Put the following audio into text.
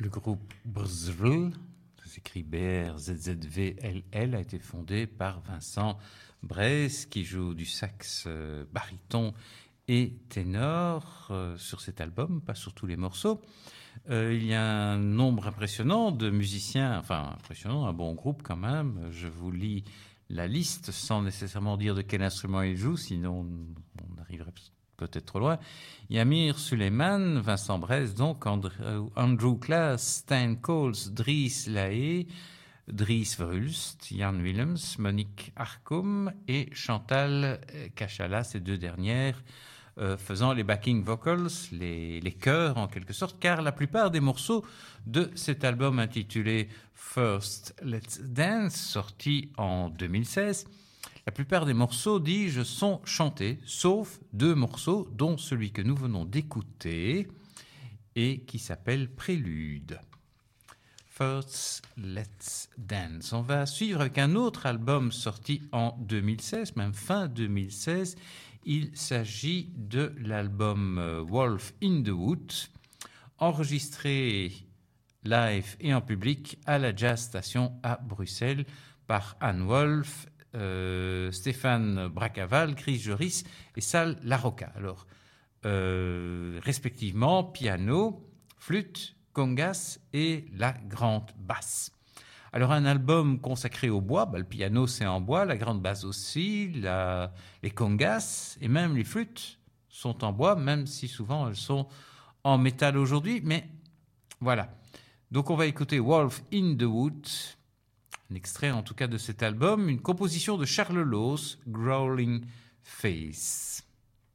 Le groupe Brzl, ça s'écrit B-R-Z-Z-V-L-L, a été fondé par Vincent Brez, qui joue du sax baryton et ténor sur cet album, pas sur tous les morceaux. Il y a un nombre impressionnant de musiciens, enfin impressionnant, un bon groupe quand même. Je vous lis la liste sans nécessairement dire de quel instrument ils jouent, sinon on arriverait peut-être trop loin. Il y a Mir Suleiman, Vincent Brez, donc Andrew Klaas, Stijn Coles, Dries Lahaye, Dries Verhulst, Jan Willems, Monique Arcom et Chantal Cachala, ces deux dernières faisant les backing vocals, les chœurs en quelque sorte, car la plupart des morceaux de cet album intitulé First Let's Dance, sorti en 2016, la plupart des morceaux, dis-je, sont chantés, sauf deux morceaux, dont celui que nous venons d'écouter et qui s'appelle Prélude. First Let's Dance. On va suivre avec un autre album sorti en 2016, même fin 2016. Il s'agit de l'album Wolf in the Wood, enregistré live et en public à la Jazz Station à Bruxelles par Anne Wolf, Stéphane Bracaval, Chris Joris et Sal Larocca. Alors, respectivement, piano, flûte, congas et la grande basse. Alors un album consacré au bois, le piano c'est en bois, la grande basse aussi, les congas et même les flûtes sont en bois, même si souvent elles sont en métal aujourd'hui, mais voilà. Donc on va écouter Wolf in the Wood, un extrait en tout cas de cet album, une composition de Charles Loos, Growling Face.